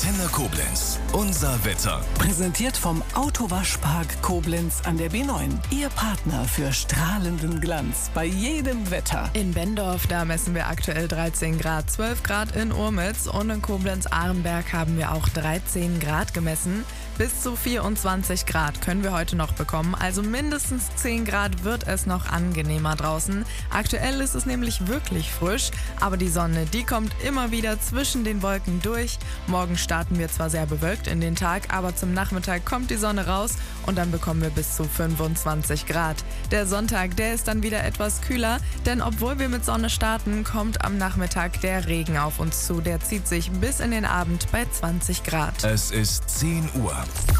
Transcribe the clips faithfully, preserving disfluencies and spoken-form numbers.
Antenne Koblenz. Unser Wetter. Präsentiert vom Autowaschpark Koblenz an der B neun. Ihr Partner für strahlenden Glanz bei jedem Wetter. In Bendorf, da messen wir aktuell dreizehn Grad, zwölf Grad in Urmitz und in Koblenz-Ahrenberg haben wir auch dreizehn Grad gemessen. Bis zu vierundzwanzig Grad können wir heute noch bekommen, also mindestens zehn Grad wird es noch angenehmer draußen. Aktuell ist es nämlich wirklich frisch, aber die Sonne, die kommt immer wieder zwischen den Wolken durch. Morgen starten wir zwar sehr bewölkt in den Tag, aber zum Nachmittag kommt die Sonne raus und dann bekommen wir bis zu fünfundzwanzig Grad. Der Sonntag, der ist dann wieder etwas kühler, denn obwohl wir mit Sonne starten, kommt am Nachmittag der Regen auf uns zu. Der zieht sich bis in den Abend bei zwanzig Grad. Es ist zehn Uhr.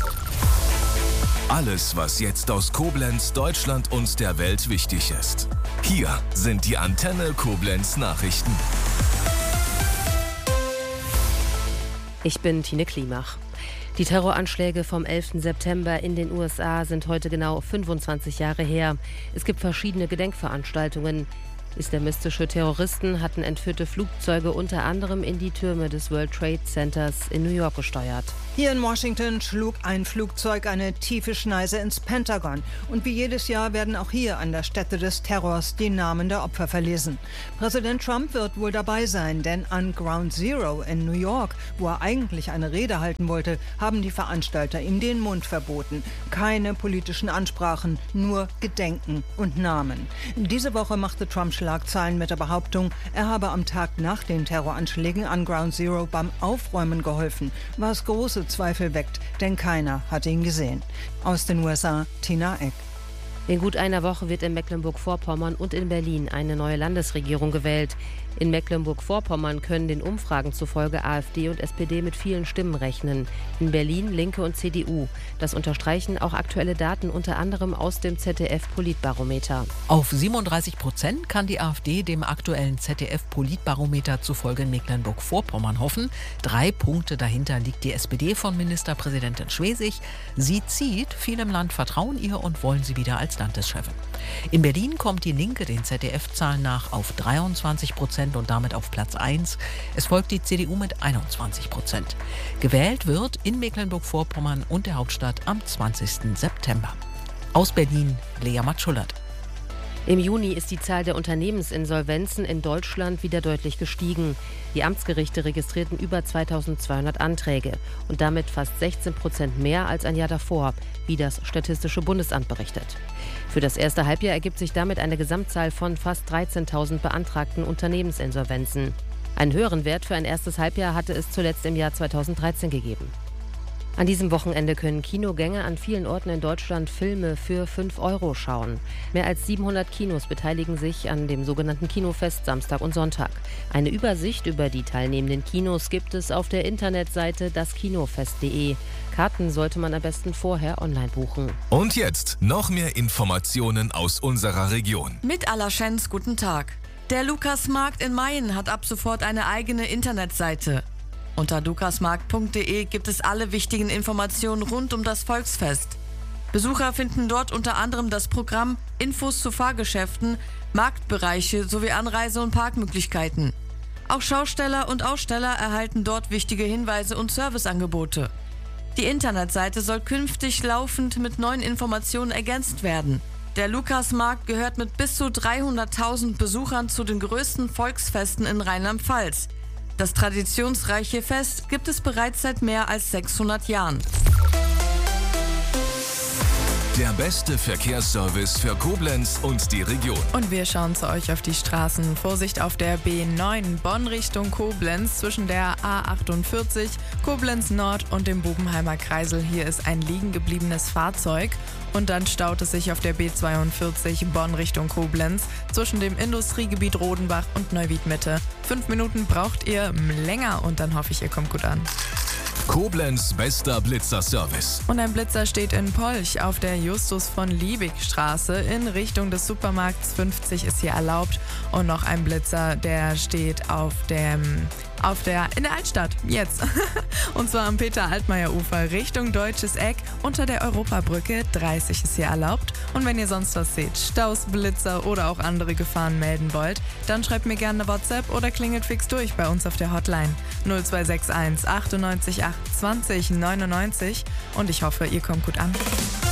Alles, was jetzt aus Koblenz, Deutschland und der Welt wichtig ist. Hier sind die Antenne Koblenz Nachrichten. Ich bin Tine Klimach. Die Terroranschläge vom elften September in den U S A sind heute genau fünfundzwanzig Jahre her. Es gibt verschiedene Gedenkveranstaltungen. Islamistische Terroristen hatten entführte Flugzeuge unter anderem in die Türme des World Trade Centers in New York gesteuert. Hier in Washington schlug ein Flugzeug eine tiefe Schneise ins Pentagon. Und wie jedes Jahr werden auch hier an der Stätte des Terrors die Namen der Opfer verlesen. Präsident Trump wird wohl dabei sein, denn an Ground Zero in New York, wo er eigentlich eine Rede halten wollte, haben die Veranstalter ihm den Mund verboten. Keine politischen Ansprachen, nur Gedenken und Namen. Diese Woche machte Trump Schlagzeilen mit der Behauptung, er habe am Tag nach den Terroranschlägen an Ground Zero beim Aufräumen geholfen, was große Zweifel weckt, denn keiner hatte ihn gesehen. Aus den U S A, Tina Eck. In gut einer Woche wird in Mecklenburg-Vorpommern und in Berlin eine neue Landesregierung gewählt. In Mecklenburg-Vorpommern können den Umfragen zufolge AfD und S P D mit vielen Stimmen rechnen. In Berlin Linke und C D U. Das unterstreichen auch aktuelle Daten unter anderem aus dem Z D F-Politbarometer. Auf siebenunddreißig Prozent kann die AfD dem aktuellen Z D F-Politbarometer zufolge in Mecklenburg-Vorpommern hoffen. Drei Punkte dahinter liegt die S P D von Ministerpräsidentin Schwesig. Sie zieht, viele im Land vertrauen ihr und wollen sie wieder als Landeschefin. In Berlin kommt die Linke den Z D F-Zahlen nach auf dreiundzwanzig Prozent und damit auf Platz eins. Es folgt die C D U mit einundzwanzig Prozent. Gewählt wird in Mecklenburg-Vorpommern und der Hauptstadt am zwanzigsten September. Aus Berlin, Lea Matschullert. Im Juni ist die Zahl der Unternehmensinsolvenzen in Deutschland wieder deutlich gestiegen. Die Amtsgerichte registrierten über zweitausendzweihundert Anträge und damit fast sechzehn Prozent mehr als ein Jahr davor, wie das Statistische Bundesamt berichtet. Für das erste Halbjahr ergibt sich damit eine Gesamtzahl von fast dreizehntausend beantragten Unternehmensinsolvenzen. Einen höheren Wert für ein erstes Halbjahr hatte es zuletzt im Jahr zweitausenddreizehn gegeben. An diesem Wochenende können Kinogänger an vielen Orten in Deutschland Filme für fünf Euro schauen. Mehr als siebenhundert Kinos beteiligen sich an dem sogenannten Kinofest Samstag und Sonntag. Eine Übersicht über die teilnehmenden Kinos gibt es auf der Internetseite daskinofest punkt de. Karten sollte man am besten vorher online buchen. Und jetzt noch mehr Informationen aus unserer Region. Mit Allerschens, guten Tag. Der Lukasmarkt in Mayen hat ab sofort eine eigene Internetseite. Unter lukasmarkt punkt de gibt es alle wichtigen Informationen rund um das Volksfest. Besucher finden dort unter anderem das Programm, Infos zu Fahrgeschäften, Marktbereiche sowie Anreise- und Parkmöglichkeiten. Auch Schausteller und Aussteller erhalten dort wichtige Hinweise und Serviceangebote. Die Internetseite soll künftig laufend mit neuen Informationen ergänzt werden. Der Lukasmarkt gehört mit bis zu dreihunderttausend Besuchern zu den größten Volksfesten in Rheinland-Pfalz. Das traditionsreiche Fest gibt es bereits seit mehr als sechshundert Jahren. Der beste Verkehrsservice für Koblenz und die Region. Und wir schauen zu euch auf die Straßen. Vorsicht auf der B neun Bonn Richtung Koblenz zwischen der A achtundvierzig, Koblenz Nord und dem Bubenheimer Kreisel. Hier ist ein liegen gebliebenes Fahrzeug. Und dann staut es sich auf der B zweiundvierzig Bonn Richtung Koblenz zwischen dem Industriegebiet Rodenbach und Neuwied Mitte. Fünf Minuten braucht ihr länger und dann hoffe ich, ihr kommt gut an. Koblenz bester Blitzerservice. Und ein Blitzer steht in Polch auf der Justus von Liebig Straße in Richtung des Supermarkts. fünfzig ist hier erlaubt. Und noch ein Blitzer, der steht auf dem auf der, in der Altstadt, jetzt. Und zwar am Peter-Altmaier-Ufer Richtung Deutsches Eck unter der Europabrücke. dreißig ist hier erlaubt. Und wenn ihr sonst was seht, Staus, Blitzer oder auch andere Gefahren melden wollt, dann schreibt mir gerne eine WhatsApp oder klingelt fix durch bei uns auf der Hotline null zwei sechs eins achtundneunzig acht zwanzig neunundneunzig. Und ich hoffe, ihr kommt gut an.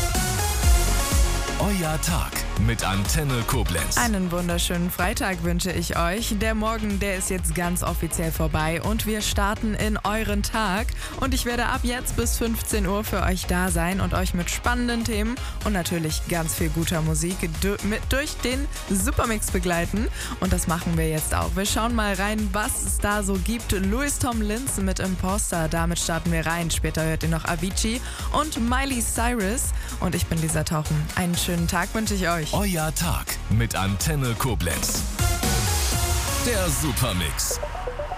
Euer Tag mit Antenne Koblenz. Einen wunderschönen Freitag wünsche ich euch. Der Morgen, der ist jetzt ganz offiziell vorbei und wir starten in euren Tag. Und ich werde ab jetzt bis fünfzehn Uhr für euch da sein und euch mit spannenden Themen und natürlich ganz viel guter Musik du- mit durch den Supermix begleiten. Und das machen wir jetzt auch. Wir schauen mal rein, was es da so gibt. Louis Tomlins mit Imposter, damit starten wir rein. Später hört ihr noch Avicii und Miley Cyrus. Und ich bin Lisa Tauchen. Einen schönen Tag wünsche ich euch. Euer Tag mit Antenne Koblenz. Der Supermix.